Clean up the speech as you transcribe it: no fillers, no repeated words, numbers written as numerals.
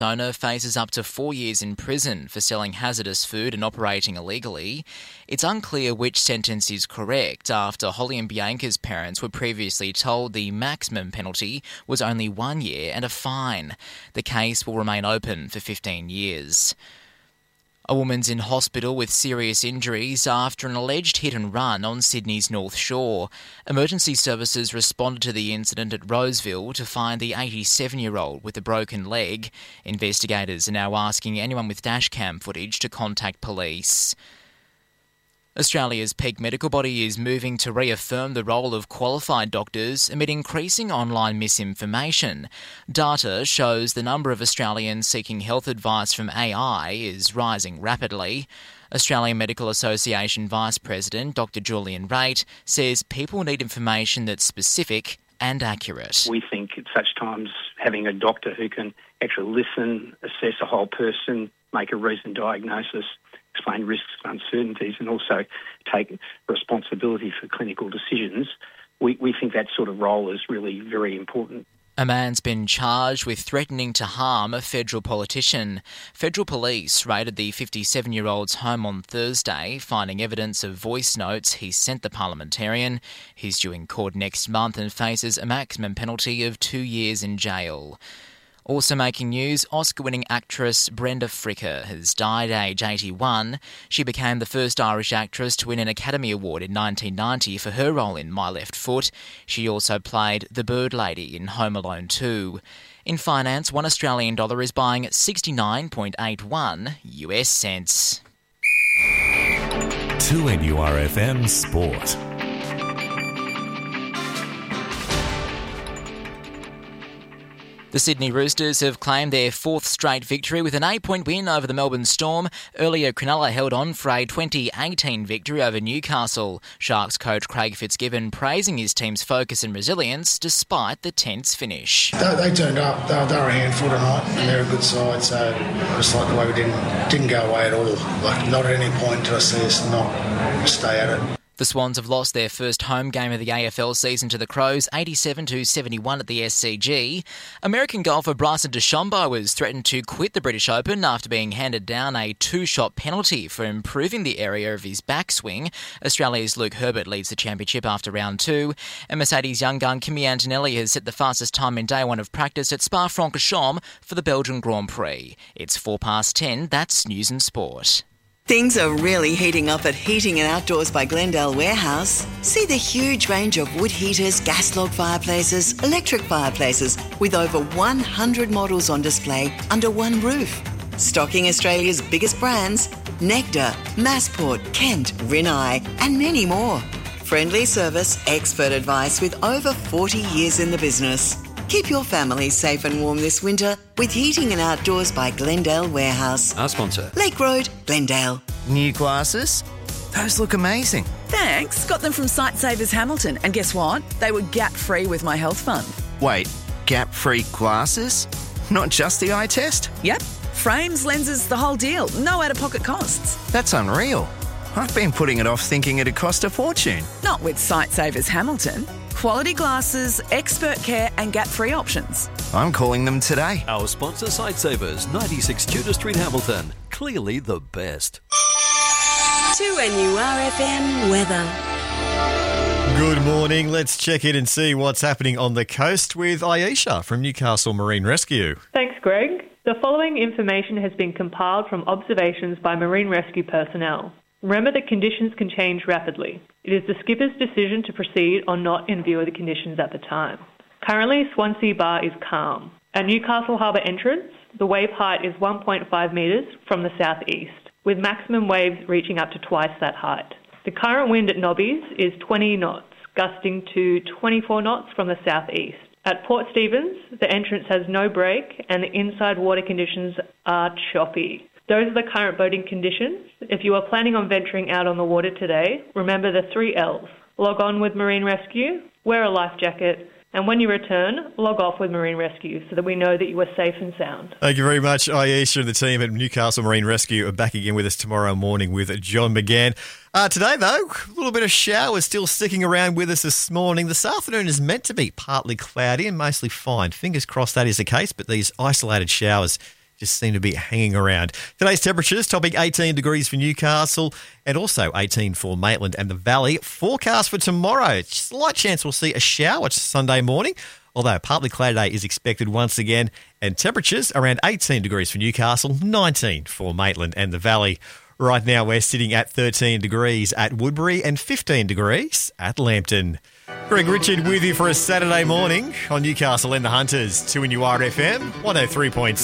owner faces up to 4 years in prison for selling hazardous food and operating illegally. It's unclear which sentence is correct after Holly and Bianca's parents were previously told the maximum penalty was only 1 year and a fine. The case will remain open for 15 years. A woman's in hospital with serious injuries after an alleged hit and run on Sydney's North Shore. Emergency services responded to the incident at Roseville to find the 87-year-old with a broken leg. Investigators are now asking anyone with dashcam footage to contact police. Australia's peak medical body is moving to reaffirm the role of qualified doctors amid increasing online misinformation. Data shows the number of Australians seeking health advice from AI is rising rapidly. Australian Medical Association Vice President Dr Julian Raitt says people need information that's specific and accurate. We think at such times having a doctor who can actually listen, assess a whole person, make a reasoned diagnosis, explain risks and uncertainties, and also take responsibility for clinical decisions, we think that sort of role is really very important. A man's been charged with threatening to harm a federal politician. Federal police raided the 57-year-old's home on Thursday, finding evidence of voice notes he sent the parliamentarian. He's due in court next month and faces a maximum penalty of 2 years in jail. Also making news, Oscar-winning actress Brenda Fricker has died at age 81. She became the first Irish actress to win an Academy Award in 1990 for her role in My Left Foot. She also played the Bird Lady in Home Alone 2. In finance, $1 Australian is buying 69.81 US cents. 2NURFM Sport. The Sydney Roosters have claimed their fourth straight victory with an 8-point win over the Melbourne Storm. Earlier, Cronulla held on for a 2018 victory over Newcastle. Sharks coach Craig Fitzgibbon praising his team's focus and resilience despite the tense finish. They turned up. They were a handful tonight, and they're a good side. So I just like the way we didn't go away at all. Like not at any point did I see us not stay at it. The Swans have lost their first home game of the AFL season to the Crows, 87-71 at the SCG. American golfer Bryson DeChambeau was threatened to quit the British Open after being handed down a 2-shot penalty for improving the area of his backswing. Australia's Luke Herbert leads the championship after round 2. And Mercedes young gun Kimi Antonelli has set the fastest time in day 1 of practice at Spa-Francorchamps for the Belgian Grand Prix. It's 10:04. That's News and Sport. Things are really heating up at Heating and Outdoors by Glendale Warehouse. See the huge range of wood heaters, gas log fireplaces, electric fireplaces, with over 100 models on display under one roof. Stocking Australia's biggest brands, Nectar, Massport, Kent, Rinnai, and many more. Friendly service, expert advice with over 40 years in the business. Keep your family safe and warm this winter with Heating and Outdoors by Glendale Warehouse. Our sponsor. Lake Road, Glendale. New glasses? Those look amazing. Thanks. Got them from Sightsavers Hamilton. And guess what? They were gap-free with my health fund. Wait, gap-free glasses? Not just the eye test? Yep. Frames, lenses, the whole deal. No out-of-pocket costs. That's unreal. I've been putting it off thinking it'd cost a fortune. Not with Sightsavers Hamilton. Quality glasses, expert care and gap-free options. I'm calling them today. Our sponsor, Sightsavers, 96 Tudor Street, Hamilton. Clearly the best. 2NURFM weather. Good morning. Let's check in and see what's happening on the coast with Aisha from Newcastle Marine Rescue. Thanks, Greg. The following information has been compiled from observations by marine rescue personnel. Remember that conditions can change rapidly. It is the skipper's decision to proceed or not in view of the conditions at the time. Currently, Swansea Bar is calm. At Newcastle Harbour entrance, the wave height is 1.5 metres from the southeast, with maximum waves reaching up to twice that height. The current wind at Nobby's is 20 knots, gusting to 24 knots from the southeast. At Port Stephens, the entrance has no break and the inside water conditions are choppy. Those are the current boating conditions. If you are planning on venturing out on the water today, remember the 3 L's. Log on with Marine Rescue, wear a life jacket, and when you return, log off with Marine Rescue so that we know that you are safe and sound. Thank you very much, Aisha, and the team at Newcastle Marine Rescue are back again with us tomorrow morning with John McGann. Today, though, a little bit of showers still sticking around with us this morning. This afternoon is meant to be partly cloudy and mostly fine. Fingers crossed that is the case, but these isolated showers just seem to be hanging around. Today's temperatures topping 18 degrees for Newcastle and also 18 for Maitland and the Valley. Forecast for tomorrow, slight chance we'll see a shower Sunday morning, although partly cloudy day is expected once again, and temperatures around 18 degrees for Newcastle, 19 for Maitland and the Valley. Right now we're sitting at 13 degrees at Woodbury and 15 degrees at Lambton. Greg Richard with you for a Saturday morning on Newcastle and the Hunters, 2NURFM 103.6.